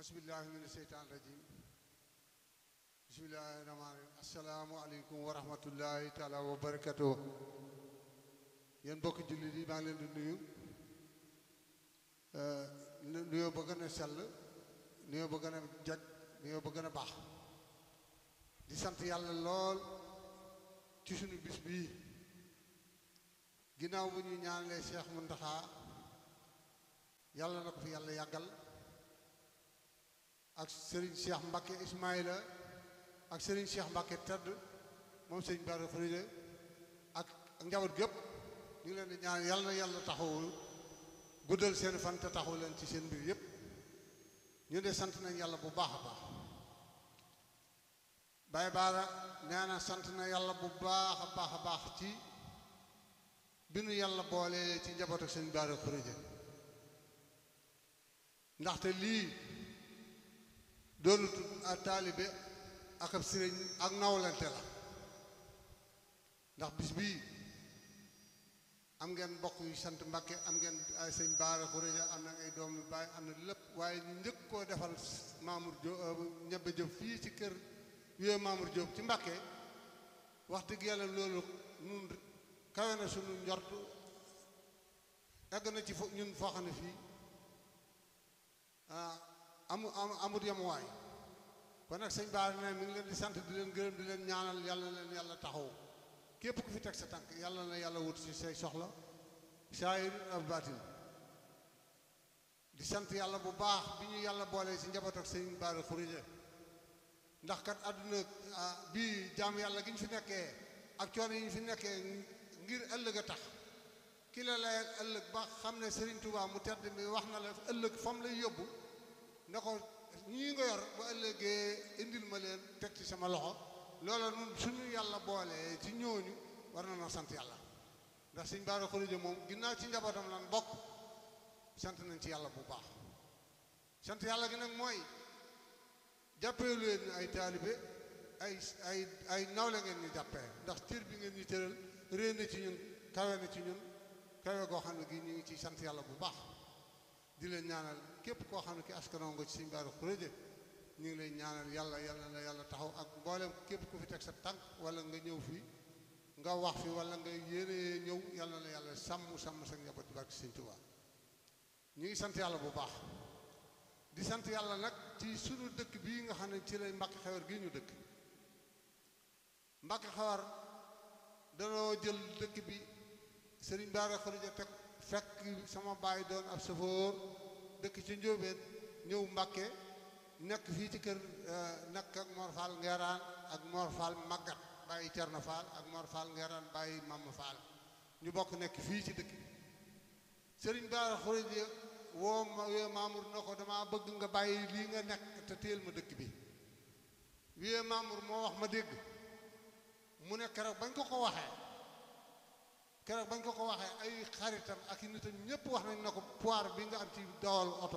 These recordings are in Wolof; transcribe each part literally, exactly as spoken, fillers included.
Bismillahi mina sheytaan rajim bismillahi rahmaani rahim assalaamu aleykum wa rahmatullahi taala wa barakatuh yéen bokki jullit yi maa ngi leen di nuyu nuyoo ba gën a sell nuyoo ba gën a jag nuyoo ba gën a baax di sant yàlla lool ci sunu bis bii ginnaaw bu ñu ñaanalee Cheikh Mountakha yàlla na ko fi yàlla yàggal ak Serigne Cheikh Mbacke Ismaïla ak Serigne Cheikh Mbacke tedd moom Serigne Bara Khourédia ak njaboot gépp ñu ngi leen di ñaan yàlla na yàlla taxawu guddal seen fan te taxawu leen ci seen mbir yépp ñu de sant nañ yàlla bu baax a baax Baye Bara nee na sant na yàlla bu baax a baax a baax ci bi nu yàlla boole ci njaboot ak Serigne Bara Khourédia ndaxte lii doonu tudd ak taalibe ak ab sëriñ ak nawlante la ndax bis bii am ngeen mbokk yu sant Mbàkke am ngeen ay sëñ Bara Khourédia am na ay doom yu baay am na lépp waaye ñu njëkk koo defal Mamour Diop ñebbe Diop fii ci kër yooyu Mamour Diop ci Mbàkke wax dëgg yàlla loolu nun kawe na sunu njort egg na ci fo ñun foo xam ne fii amu amut yamuwaay kon nag sëñ Bara ne mi ngi leen di sant di leen gërëm di leen ñaanal yàlla na leen yàlla taxaw képp ku fi teg sa tànk yàlla na yàlla wut ci say soxla saayir ak baatin di sant yàlla bu baax bi ñu yàlla boolee ci njaboot ak sëñ Bara Khourédia ndax kat àdduna bii jaam yàlla gi ñu fi nekkee ak coono yi ñu fi nekkee ngir ëllëg a tax ki la lay ëllëg ba xam ne Serigne Touba mu tedd mi wax na la ëllëg fam lay yóbbu ne ko ñii nga yor ba ëllëgee indil ma leen teg ci sama loxo loola nun suñu yàlla boolee ci ñooñu war na noo sant yàlla ndax sëñ Bara Khourédia moom ginnaaw ci njabootam lan bokk sant nañ ci yàlla bu baax sant yàlla gi nag mooy jàppee leen ay taalibe ay ay ay nawle ngeen ñu jàppee ndax cër bi ngeen ñu tëral réy na ci ñun kawe na ci ñun kawe goo xam ne gi ñu ngi ci sant yàlla bu baax di leen ñaanal képp koo xam ne ki askanoo nga ci sëñ Bara Khourédia ñu ngi lay ñaanal yàlla yàlla na yàlla taxaw ak mboolem képp ku fi teg sa tànk wala nga ñëw fi nga wax fi wala nga yéene ñëw yàlla na yàlla sàmm sàmm sa njaboot ci barke sëñ Tuubaa ñu ngi sant yàlla bu baax di sant yàlla nag ci sunu dëkk bii nga xam ne ci lay Mbàkke Xewar gii ñu dëkk Mbàkke Xewar danoo jël dëkk bi sëriñ Bara Khourédia teg fekk sama baay doon ab safoor dëkk ci Njóobeen ñëw Mbàkke nekk fii ci kër nekk ak Mor Fall Ngeeraan ak Mor Fall Màggat bàyyi Cerno Fall ak Mor Fall Ngeeraan bàyyi Mama Fall ñu bokk nekk fii ci dëkk bi sëriñ Bara Khourédia woo ma wee Mamour na ko dama bëgg nga bàyyi lii nga nekk te téel ma dëkk bi wee Mamour moo wax ma dégg mu ne keroog bañ ko ko waxee keroog bañ ko ko waxee ay xaritam ak i nitam ñëpp wax nañ na ko poire bi nga am ci dawal oto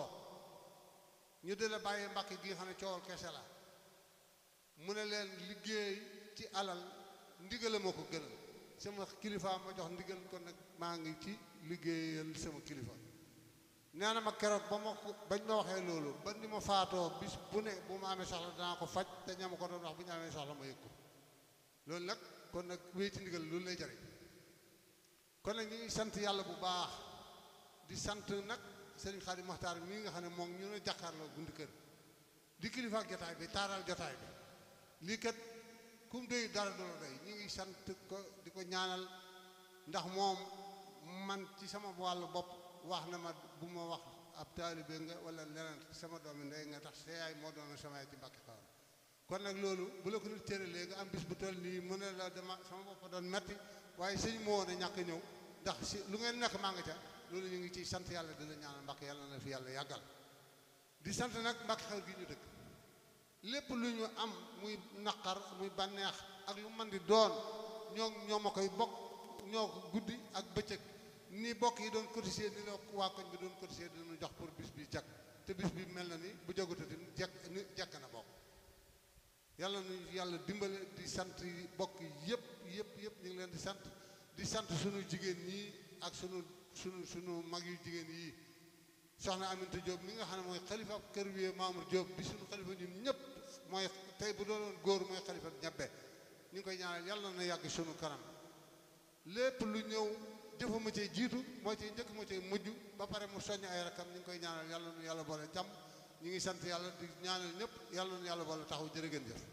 ñu de la bàyyi Mbàkke gi nga xam ne coowal kese la mu ne leen liggéey ci alal ndigale moo ko gënal sama kilifa ma jox ndigal kon nag maa ngi ci liggéeyal sama kilifa nee na ma keroog ba ma ko bañ ma waxee loolu ba ni ma faatoo bis bu ne bu ma amee soxla danaa ko faj te ñama ko doon wax bu ñu amee soxla ma yëg ko loolu nag kon nag wéy ci ndigal loolu lay jariñ kon nag ñu ngi sant yàlla bu baax di sant nag Serigne Khadim Makhtar mii nga xam ne moom ñu ne jàkkaarloo gundi kër di kilifa ak jotaay bi taaral jotaay bi lii kat kum doy dara du la doy ñu ngi sant ko di ko ñaanal ndax moom man ci sama wàllu bopp wax na ma bu ma wax ab taalibe nga wala leneen sama doomi ndey nga tax sa yaay moo doon sama yaay ci Mbàkke Xewar kon nag loolu bu la ko nit cëralee nga am bis bu toll nii mu ne la dama sama bopp doon metti waaye sëñ moo ne ñàkk ñëw ndax si lu ngeen nekk maa nga ca loolu ñu ngi ciy sant yàlla di la ñaanal Mbàkke yàlla na fi yàlla yàggal di sant nag Mbàkke Xewar gi ñu dëkk lépp lu ñu am muy naqar muy bànneex ak lu man di doon ñoo ñoo ma koy bokk ñoo ko guddi ak bëccëg ni bokk yi doon cotiser ni la waa koñ bi doon cotiser dinañu jox pour bis bi jag te bis bi mel na ni bu jagutati jekk ni jekk na bokk yàlla nu yàlla dimbale di sant bokk yëpp yëpp yëpp ñu ngi leen di sant di sant sunu jigéen ñi ak sunu sunu sunu mag yu jigéen yi soxna Aminta Diop mi nga xam ne mooy xalifa kër wi Mamour Diop bi suñu xalifa ñun ñëpp mooy tey bu doonoon góor mooy xalifa ñebbe ñu ngi koy ñaanal yàlla na yàgg sunu kanam lépp lu ñëw jëfama cee jiitu moo ciy njëkk moo ciy mujj ba pare mu soññ ay rakam ñu ngi koy ñaanal yàlla nu yàlla boole jàmm ñu ngi sant yàlla di ñaanal ñëpp yàlla nu yàlla boole taxaw jërë ngeen jëf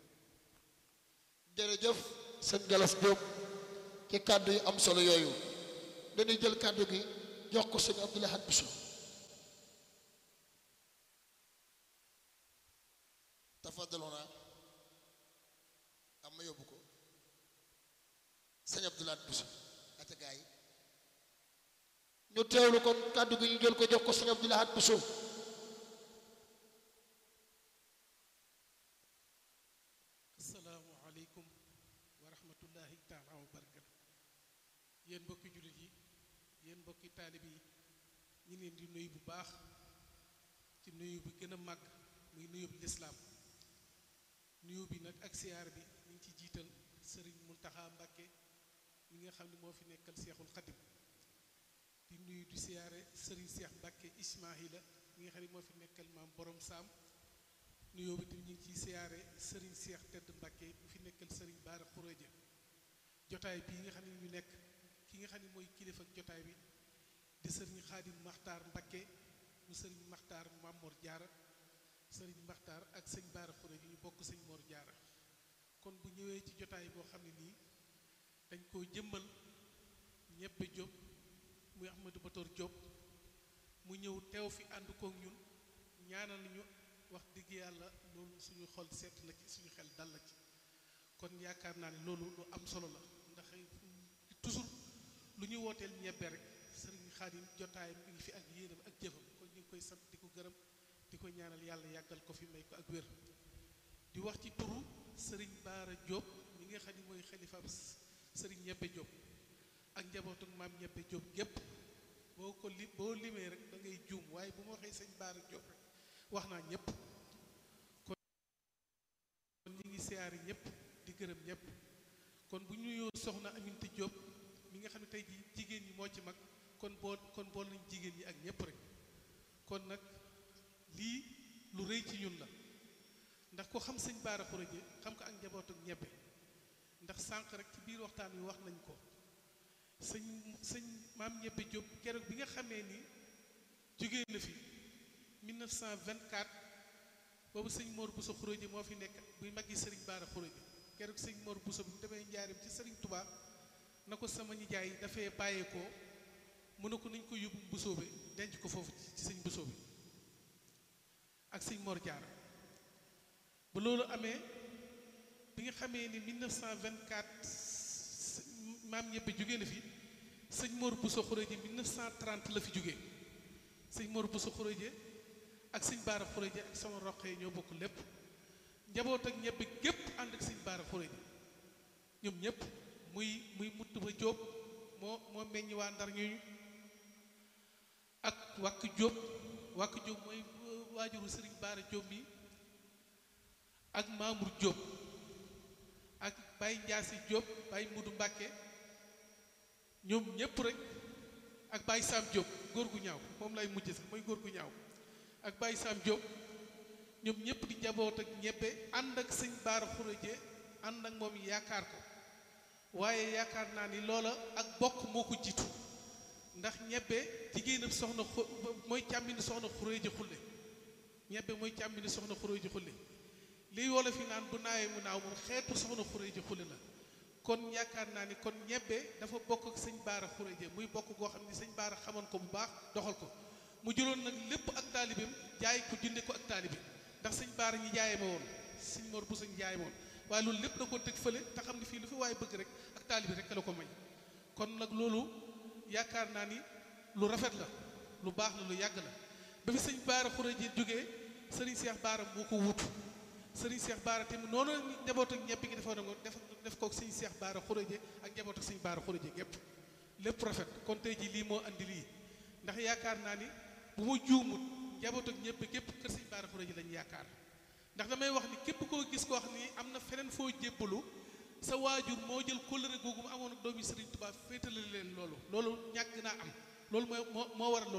jërëjëf sëñ Galas Diop ci kàddu yi am solo yooyu dañuy jël kàddu gi jox ko sëñ Abdou Lahad Bousso tafadalona am ma yóbbu ko sëñ Abdou Lahad Bousso ata gaa yi ñu teewlu kon kàddu gi ñu jël ko jox ko sëñ Abdou Lahad Bousso asalaamaaleykum wa rahmatullahi taala wa barakatu yéen mbokki jullit yi yéen mbokki taalib yi ñu leen di nuyu bu baax ci nuyu bi gën a màgg muy nuyu bi lislaam nuyu bi nag ak siyaar bi ñu ngi ci jiital sëriñ Muntaxa Mbàkke mi nga xam ne moo fi nekkal seexul xadim di nuyu di siyaare sëriñ Seex Mbàkke Ismaahila mi nga xam ne moo fi nekkal maam borom saam nuyoo bi tamit ñu ngi ciy siyaare sëriñ Seex Tedd Mbàkke bu fi nekkal sëriñ Baara Xureja jotaay bii nga xam ne ñu nekk ki nga xam ne mooy kilifa ak jotaay bi di sëriñ Xaadim Maxtaar Mbàkke mu sëriñ Maxtaar Maam Mor Jaara sëriñ Maxtaar ak sëñ Baara Xureja ñu bokk sëñ Mor Jaara kon bu ñëwee ci jotaay boo xam ne nii dañ koo jëmmal ñebbe Jóob muy Ahmadou Batoor Jóob mu ñëw teew fi ànd kook ñun ñaanal ñu wax dëgg yàlla loolu suñu xol seet na ci suñu xel dal la ci kon yaakaar naa ne loolu lu am solo la ndax toujours lu ñu wooteel ñebbe rek sëriñ Xaadim jotaayam mi ngi fi ak yéenam ak jëfam kon ñu ngi koy sant di ko gërëm di ko ñaanal yàlla yàggal ko fi may ko ak wér di wax ci turu sëriñ Baara Jóob mi nga xam ne mooy xalifa sëriñ ñebbe Jóob ak njabootu maam ñebbe Jóob gépp boo ko li boo limee rek da ngay juum waaye bu ma waxee sëñ Baara Jóob rek wax naa ñëpp kon ñu ngi siyaari ñëpp di gërëm ñëpp kon bu ñu nuyoo soxna Aminta Diop mi nga xam ne tey ji jigéen ñi moo ci mag kon boo kon bool nañ jigéen ñi ak ñëpp rek kon nag lii lu rëy ci ñun la ndax ko xam sëñ Baara Xureja xam ko ak njabootu ñebbe ndax sànq rek ci biir waxtaan wi wax nañ ko sëñ sëñ maam ñebbe Diop keroog bi nga xamee ni jógee na fi mille neuf cent vingt-quatre boobu sëñ Mor Bousso Xureja moo fi nekk buy maggi sëriñ Baara Xureja keroog sëñ Mor Bousso bi mu demee njaarim ci sëriñ Touba na ko sama nijaay dafay bàyyeekoo mu ne ko nañ ko yóbbu Bousso bi denc ko foofu ci sëñ Bousso bi ak sëñ Mor Jaara ba loolu amee bi nga xamee ni mille neuf cent vingt-quatre maam ñebbe jógee na fi sëñ Mor Bousso Xureja mille neuf cent trente la fi jógee sëñ Mor Bousso Xureja ak sëñ Baara Xureja ak sama roqee ñoo bokk lépp njaboot ak ñebbe gépp ànd ak sëñ Baara Xureja ñoom ñëpp muy muy mutt ba Jóob moo moo meññ waa Ndar ñooñu ak wàkk Jóob wàkk Jóob mooy waajuru sëriñ Baara Jóob mi ak Mamour Jóob ak Baye Njaasi Jóob Baye Mudu Mbàkke ñoom ñëpp rek ak Baye Sam Jóob góor gu ñaaw moom lay mujj sax mooy góor gu ñaaw ak Baye Sam Diop ñoom ñëpp di njaboot ak ñebbe ànd ak sëñ Baara Xureja ànd ak moom yaakaar ko waaye yaakaar naa ni loola ak bokk moo ko jiitu ndax ñebbe jigéenam soxna xu mooy càmmini soxna Xureja xulle ñebbe mooy càmmini soxna Xureja xulle liy wala fi naan bu naawee mu naaw moom xeetu soxna Xureja xulle la kon yaakaar naa ni kon ñebbe dafa bokk ak sëñ Baara Xureja muy bokk goo xam ni sëñ Baara xamoon ko bu baax doxal ko mu jëloon nag lépp ak taalibeem jaay ko jënde ko ak taalibe ndax sëñ Baara ñi jaayee ma woon sëñ Mor Bousso ñi jaayee ma woon waaye loolu lépp da ko teg fële te xam ne fii lu fi waaye bëgg rek ak taalibe rek la ko may kon nag loolu yaakaar naa ni lu rafet la lu baax la lu yàgg la ba fi sëñ Baara Xureja jógee sëriñ Seex Baara moo ko wutu sëriñ Seex Baara tamit noonu njaboot ak ñebbe gi defoon na def def ko sëñ Seex Baara Xureja ak njaboot ak sëñ Baara Xureja gépp lépp rafet kon tey ji lii moo andi lii ndax yaakaar naa ni bu ma juumut njaboot ak ñebbe gépp kër sëñ Baara Xureja lañu yaakaar ndax damay wax ni képp koo gis koo xam ni am na feneen foo jébbalu sa waajur moo jël kóllëre googu mu amoon ak doomi Sëriñ Tuubaa féetale leen loolu loolu ñàkk naa am loolu mooy moo moo waral loolu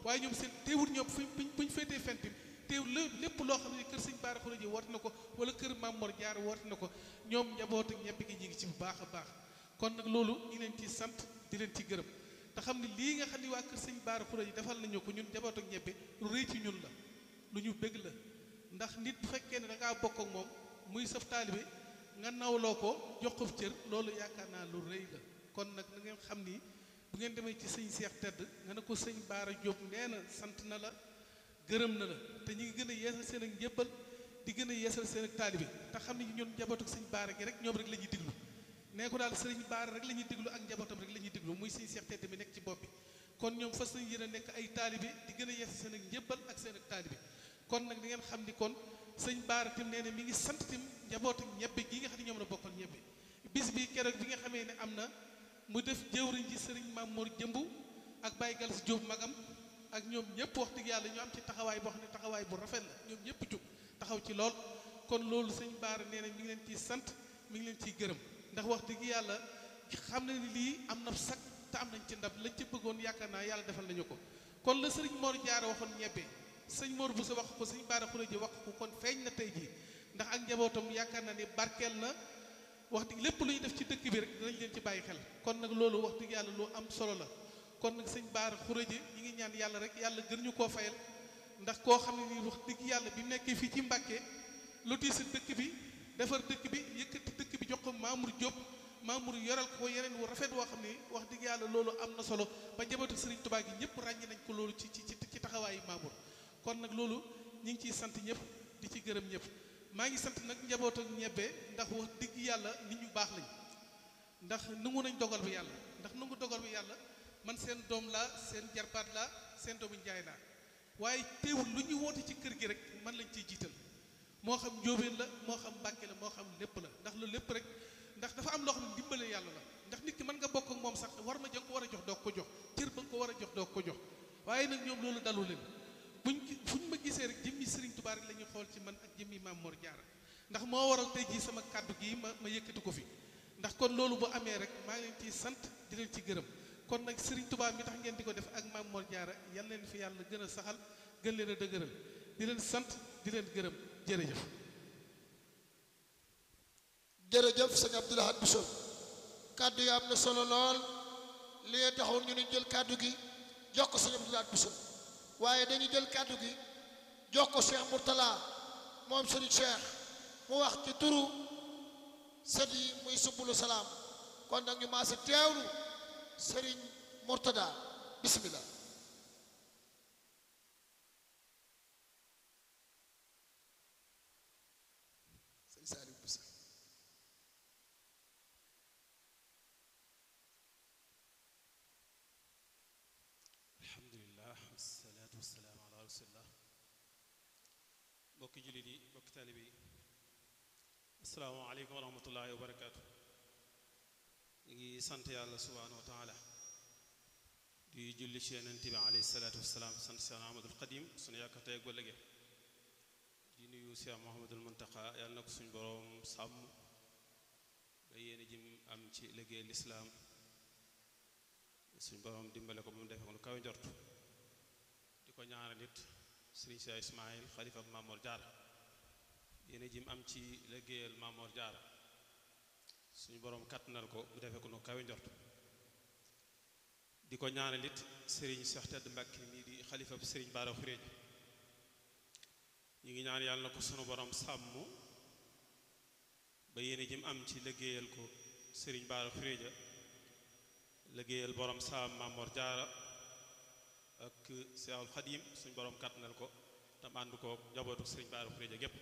waaye ñoom seen teewul ñoom fuñ buñ féetee fentim teewul lépp loo xam ne kër sëñ Bara Khourédia woote na ko wala kër Mame Mor Diarra woote na ko ñoom njaboot ak ñebbe gi ñu ngi ci bu baax a baax kon nag loolu ñu leen ci sant di leen ci gërëm te xam ne lii nga xam ne waa kër sëñ Bara Khourédia defal nañu ko ñun njaboot ak ñebbe lu rëy ci ñun la lu ñu bëgg la ndax nit bu fekkee ne da ngaa bokk ak moom muy saf taalibe nga nawloo ko jox ko cër loolu yaakaar naa lu rëy la kon nag na ngeen xam ni bu ngeen demee ci sëñ Seex Tedd nga ne ko sëñ Bara Diop nee na sant na la gërëm na la te ñu ngi gën a yeesal seen ak njëbbal di gën a yeesal seen ak taalibe te xam ne ñun njabootu sëñ Bara gi rek ñoom rek la ñuy diglu nee ko daal sëriñ Bara rek la ñuy diglu ak njabootam rek la ñuy diglu muy sëñ Seex Tedd mi nekk ci bopp bi kon ñoom fas nañ yéen a nekk ay taalibe di gën a yeesal seen ak njëbbal ak seen ak taalibe kon nag di ngeen xam ni kon sëñ Bara tim nee na mi ngi sant tim njabootu ñebbe gi nga xam ne ñoom la bokkal ñebbe bis bi keroog bi nga xamee ne am na mu def jëwriñ ci sëriñ Mame Mor Jëmbu ak Baye Galas Diop magam ak ñoom ñëpp wax dëgg yàlla ñu am ci taxawaay boo xam ne taxawaay bu rafet la ñoom ñëpp jug taxaw ci lool kon loolu sëñ Bara nee na mi ngi leen ciy sant mi ngi leen ciy gërëm ndax wax dëgg yàlla xam na ni lii am na sag te am nañ ci ndab lañ ci bëggoon yaakaar naa yàlla defal nañu ko kon la sëriñ Mor Diarra waxoon ñebbe sëñ Mor bu sa wax ko sëñ Bara Khourédia wax ko kon feeñ na tey jii ndax ak njabootam yaakaar naa ni barkeel na wax dëgg lépp lu ñu def ci dëkk bi rek dinañ leen ci bàyyi xel kon nag loolu wax dëgg yàlla lu am solo la kon nag sëñ Bara Khourédia ñi ngi ñaan yàlla rek yàlla gën ñu koo fayal ndax koo xam ne nii wax dëgg yàlla bi mu nekkee fii ci Mbàkke loti si dëkk bi defar dëkk bi yëkkati dëkk bi jox ko Mamour Diop Mamour yoral ko yeneen wu rafet woo xam ne wax dëgg yàlla loolu am na solo ba njabootu Sëriñ Tuubaa gi ñëpp ràññi nañ ko loolu ci ci ci taxawaayu Mamour kon nag loolu ñu ngi ciy sant ñëpp di ci gërëm ñëpp maa ngi sant nag njaboot ak ñebbe ndax wax dëgg yàlla nit ñu baax lañ ndax nangu nañ dogal bi yàlla ndax nangu dogal bi yàlla man seen doom laa seen jarbaat laa seen doomu njaay laa waaye teewul lu ñu woote ci kër gi rek man lañ ciy jiital moo xam njóobeen la moo xam mbàkke la moo xam lépp la ndax loolu lépp rek ndax dafa am loo xam ne ndimbale yàlla la ndax nit ki mën nga bokk ak moom sax war ma jëng ko war a jox doog ko jox cër ba nga ko war a jox doog ko jox waaye nag ñoom loolu dalu leen buñ fuñ ma gisee rek jëmmi Sëriñ Tuubaa rek la ñuy xool ci man ak jëmmi Mame Mor Diarra ndax moo waral tey jii sama kàddu gii ma ma yëkkati ko fi ndax kon loolu bu amee rek maa ngi leen ciy sant di leen ci gërëm kon nag Sëriñ Tuubaa mi tax ngeen di ko def ak Mame Mor Diarra yal leen fi yàlla gën a saxal gën leen a dëgëral di leen sant di leen gërëm jërëjëf jërëjëf sëñ Abdou Lahad Bousso kàddu yi am na solo lool li taxoon ñu ne jël kàddu gi jox ko sëñ Abdou Lahad Bousso waaye dañu jël kàddu gi jox ko Cheikh Mourtala moom sëriñ Cheikh mu wax ci turu sët yi muy subulu salaam kon nag ñu maase teewlu sëriñ Mourtada bismillah sëñ Saliou Bousso alhamdulillah wasalaatu wasalaamu ala rasulillah mbokki jullit yi mbokki taalibe yi asalaamaaleykum wa rahmatullahi wa barakaatu ñu ngi sant yàlla subhaanahu wa taala di julli ci yonent bi alayhi salaatu wasalaam sant Cheikh Ahmadul Xadim sunu yaakaar tey ak ëllëg di nuyu Cheikh Mouhamadul Muntaqa yàlla na ko suñu boroom sàmm ba yéen a jim am ci liggéey lislaam suñu boroom dimbale ko ba mu defee ko lu kawe njort di ko ñaanal nit Sëriñ Cheikh Ismaïl xalifa Mame Mor Diarra yéen a jim am ci liggéeyal Mame Mor Diarra suñu boroom kàttanal ko mu defee ko lu kawe njort di ko ñaanal it Sëriñ Cheikh Tedd Mbàkke mii di xalifa bi Sëriñ Bara Khourédia ñu ngi ñaan yàlla na ko sunu borom sàmm ba yéen a jim am ci liggéeyal ko Sëriñ Bara Khourédia liggéeyal borom saam Mame Mor Diarra ak Seexul Xadim suñ borom kàttanal ko tam ànd ko njabootu Sëriñ Bara Khourédia gépp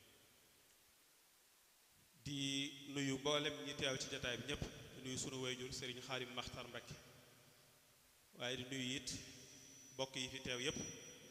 di nuyu mboolem ñi teew ci jataay bi ñëpp di nuyu sunu wayjur Sëriñ Xaadim Maxtar Mbakke waaye di nuyu it bokk yi fi teew yépp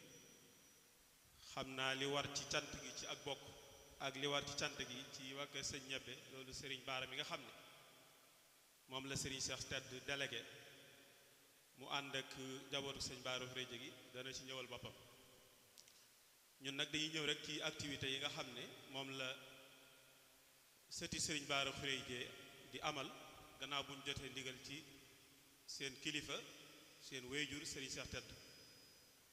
xam naa li war ci cant gi ci ak bokk ak li war ci cant gi ci wàkk sëñ ñebbe loolu Sëriñ Bara mi nga xam ne moom la Sëriñ Cheikh Tedd délégué mu ànd ak njabootu Sëriñ Bara Khourédia gi dana ci ñëwal boppam ñun nag dañuy ñëw rek ci activités yi nga xam ne moom la sëti Sëriñ Bara Khourédia di amal gannaaw bu ñu jotee ndigal ci seen kilifa seen wéyjur Sëriñ Cheikh Tedd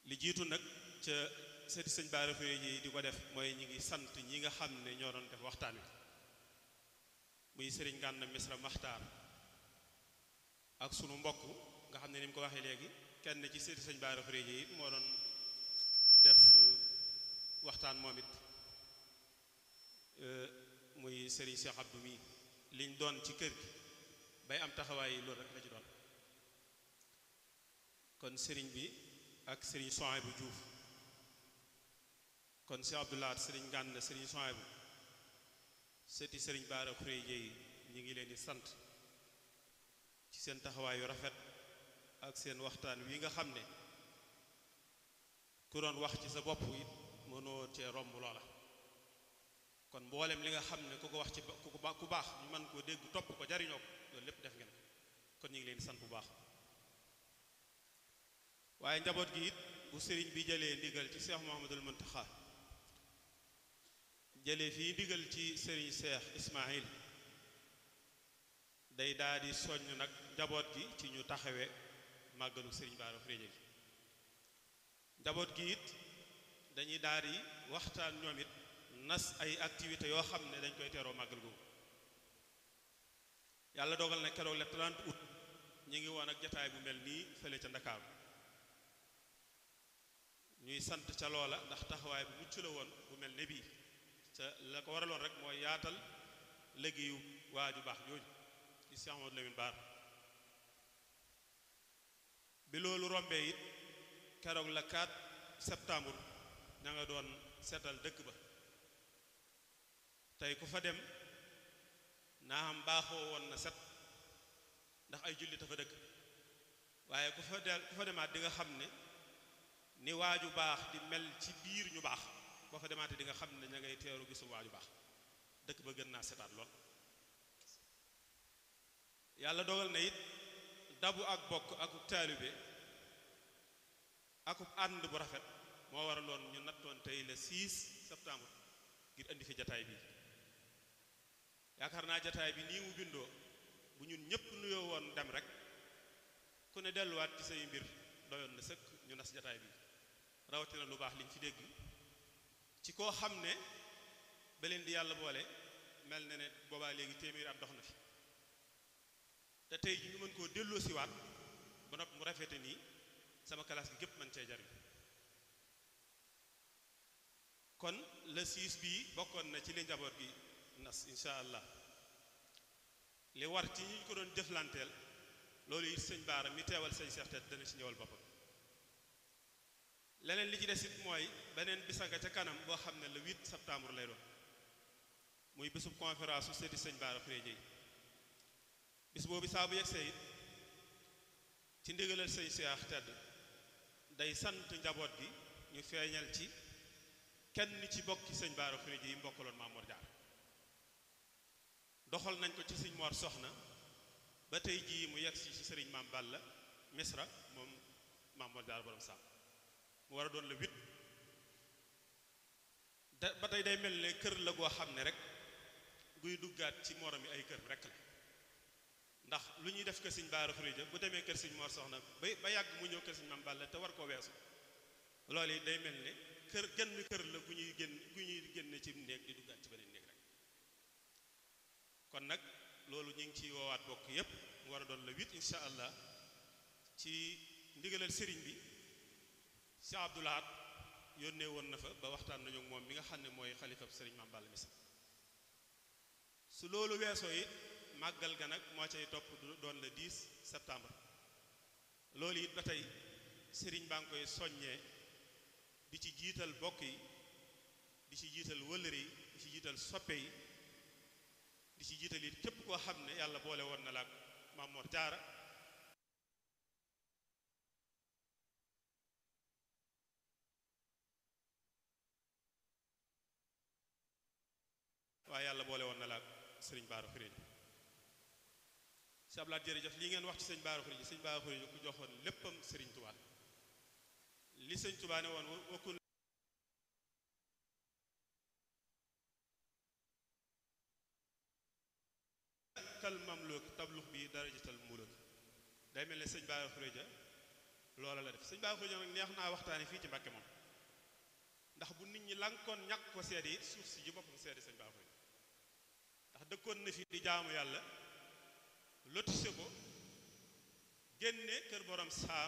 li jiitu nag ca seeti sëñ Bara Khourédia yi di ko def mooy ñi ngi sant ñi nga xam ne ñoo doon def waxtaan wi muy sëriñ Gana Messere Maxtaar ak sunu mbokk nga xam ne ni mu ko waxee léegi kenn ci seeti sëñ Bara Khourédia yi moo doon def waxtaan moom it muy sëriñ Cheikh Abdou mi liñ doon ci kër gi bay am taxawaay yi loolu rek la ci doon kon sëriñ bi ak sëriñ Souhaïbou Diouf kon Cheikh Abdoulaye sëriñ Gana sëriñ Souhaïbou seeti sëriñ Bara Khourédia yi ñi ngi leen di sant ci seen taxawaay yu rafet ak seen waxtaan wi nga xam ne ku doon wax ci sa bopp it mënoo cee romb loola kon mboolem li nga xam ne ku ko wax ci ku baax ñu mën koo dégg topp ko jariñoo ko loolu lépp def ngeen ko kon ñu ngi leen di sant bu baax waaye njaboot gi it bu sëriñ bi jëlee ndigal ci Cheikh Mouhamadoul Mountakha jëlee fii ndigal ci sëriñ Cheikh Ismaïl day daal di soññ nag njaboot gi ci ñu taxawee màggalu sëriñ Bara Khourédia gi njaboot gi it dañuy daal di waxtaan ñoom it nas ay activités yoo xam ne dañ koy teeroo màggal googu yàlla dogal na keroog le trente août ñi ngi woon ak jataay bu mel nii fële ca Ndakaaru ñuy sant ca loola ndax taxawaay bu mucc la woon bu mel ne bii ca la ko waraloon rek mooy yaatal liggéeyu waaju baax jooju di Cheikh Amadou Lamine Bara bi loolu rombee it keroog la quatre septembre ña nga doon seetal dëkk ba tey ku fa dem naa am baaxoo woon na set ndax ay jullit a fa dëkk waaye ku fa del ku fa demaat di nga xam ne ni waaju baax di mel ci biir ñu baax boo fa demaatee di nga xam ne ña ngay teeru gisu waaju baax dëkk ba gën naa setaat lool yàlla dogal na it dabu ak bokk akub taalibe akub ànd bu rafet moo waraloon ñu nattoon tey le six septembre ngir indi fi jataay bi yaakaar naa jataay bi nii mu bindoo bu ñun ñëpp nuyoo woon dem rek ku ne delluwaat ci say mbir doyoon na sëkk ñu nas jataay bi rawatina lu baax liñ fi dégg ci koo xam ne ba leen di yàlla boole mel na ne boobaa léegi téeméeri at dox na fi te tey ji ñu mën koo delloo siwaat ba nopp mu rafete nii sama classe gi gépp mën cee jariñ kon le six bii bokkoon na ci li njaboot gi nas insha allah li war ci ñi ko doon jëflanteel loolu it sëñ Bara mi teewal sëñ Cheikh Tedd dana ci ñëwal boppam leneen li ci des it mooy beneen bisaga ca kanam boo xam ne le huit septembre lay doon muy bisub conférence su seeti sëñ Bara Khourédia yi bis boobu saa bu yegsee it ci ndigalal sëñ Cheikh Tedd day sant njaboot gi ñu feeñal ci kenn ci bokki sëñ Bara Khourédia yi mbokkaloon Maam Mor Jaara doxal nañ ko ci sëñ Mor Soxna ba tey jii mu yegg si ci sëriñ Maam Balla Misra moom Maam Mor Jaara borom Saam mu war a doon le huit da ba tey day mel ne kër la goo xam ne rek guy duggaat ci morom yi ay kër rek la ndax lu ñuy def kër sëñ Bara Khourédia bu demee kër sëñ Mor Soxna ba ba yàgg mu ñëw kër sëñ Maam Balla te war koo weesu loolu yi day mel ne kër genn kër la gu ñuy génn gu ñuy génne ci néeg di duggaat ci beneen néeg rek kon nag loolu ñu ngi ciy woowaat bokk yépp mu war a doon le huit insha allah ci ndigalal sëriñ bi Cheikh Abdoul Ahad yónnee woon na fa ba waxtaan nañu ak moom mi nga xam ne mooy xalifab sëriñ Maam Balla Misa su loolu weesoo it màggal ga nag moo cay topp doon le dix septembre loolu it ba tey sëriñ baa ngi koy soññee di ci jiital bokk yi di ci jiital wëllëre yi di ci jiital soppe yi di ci jiital it képp koo xam ne yàlla boole woon na la ak Maam Mor Jaara waaye yàlla boole woon na la ak sëriñ Bara Khourédia si ablaat jërëjëf lii ngeen wax ci sëñ Bara Khourédia sëñ Bara Khourédia ku joxoon léppam sëriñ Touba li sëñ Touba ne woon wakkun kal mamluk tablux bi darajatal muluk day mel ne sëñ Bara Khourédia loola la def sëñ Bara Khourédia nag neex naa waxtaane fii ci Mbàkke moom ndax bu nit ñi lankoon ñàkk ko seede it suuf si ji boppam seede sëñ Bara Khourédia ndax dëkkoon na fi di jaamu yàlla lotise ko génne kër borom saam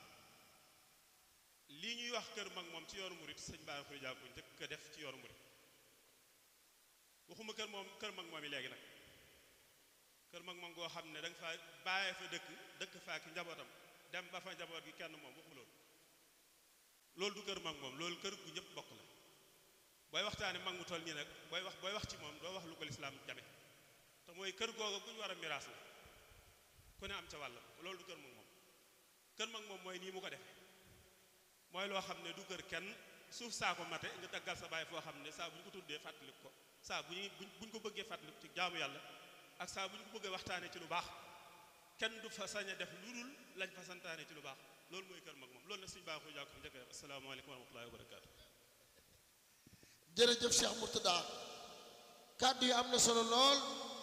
lii ñuy wax kër mag moom ci yoonu murit sëñ Bara Khourédia ko njëkk a def ci yoonu murit waxuma kër moom kër mag moom yi léegi nag kër mag moom goo xam ne da nga fa bàyyee fa dëkk dëkk fa ak njabootam dem ba fa njaboot gi kenn moom waxuma loolu loolu du kër mag moom loolu kër gu ñëpp bokk la booy waxtaane mag mu toll nii nag booy wax booy wax ci moom doo wax lu ko lislaam jame te mooy kër googa bu ñu war a miraas la ku ne am ca wàll loolu du kër mag moom kër mag moom mooy nii mu ko defee mooy loo xam ne du kër kenn suuf saa ko mate nga daggal sa baay foo xam ne saa bu ñu ko tuddee fàttaliku ko saa bu ñu buñ ko bëggee fàttaliku ci jaamu yàlla ak saa bu ñu ko bëggee waxtaane ci lu baax kenn du fa sañ a def lu dul lañ fa santaane ci lu baax loolu mooy kër mag moom loolu nag suñu baaxoo jàkko njëkk def asalaamaaleykum wa rahmatullahi wa barakaatu jërëjëf Cheikh Mourtada kàddu yi am na solo lool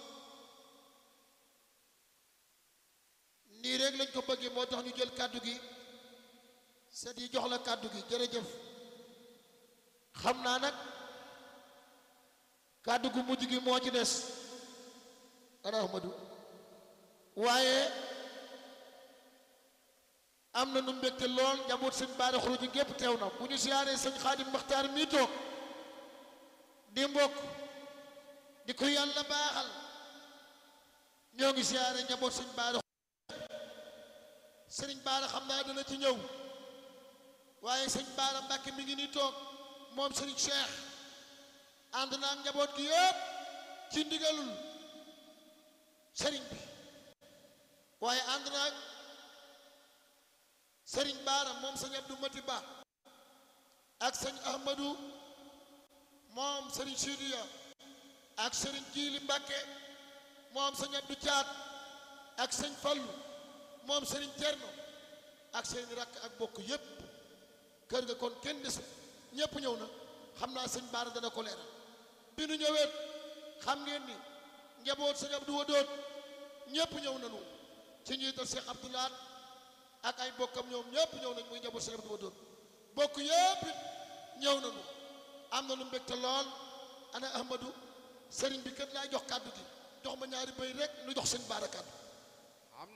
nii rek lañ ko bëggee moo tax ñu jël kàddu gi set yi jox la kàddu gi jërëjëf xam naa nag kàddu gu mujj gi moo ci des ana Ahmadou waaye am na nu mbégte lool njaboot sëñ Bara Khourédia gépp teew na bu ñu siyaaree sëñ Xaadim Maxtaar mii toog di mbokk di ko yàlla baaxal ñoo ngi siyaaree njaboot sëñ Bara sëriñ Bara xam naa dana ci ñëw waaye sëñ Bara Mbàkke mi ngi ni toog moom sëriñ Cheikh ànd naa ak njaboot gi yëpp ci ndigalul sëriñ bi waaye ànd naa ak sëriñ Bara moom sëñ Abdou Mati Ba ak sëñ Ahmadou moom sëriñ Sidiya ak sëriñ Jiili Mbàkke moom sëñ Abdou Caat ak sëñ Fallu moom sëriñ Cerno ak seen rakk ak bokk yépp kër ga kon kenn desul ñépp ñëw na xam naa sëñ Bara dana ko leeral bi nu ñëwee xam ngeen ni njaboot sëñ Abdou Wadoot ñépp ñëw nañu ci njiital Cheikh Abdoulaat ak ay bokkam ñoom ñépp ñëw nañ muy njaboot sëñ Abdou Wadoot bokk yépp ñëw nañu am na lu mbégte lool ana Ahmadou sëriñ bi kat laay jox kàddu gi jox ma ñaari bay rek nu jox sëñ Bara kàddu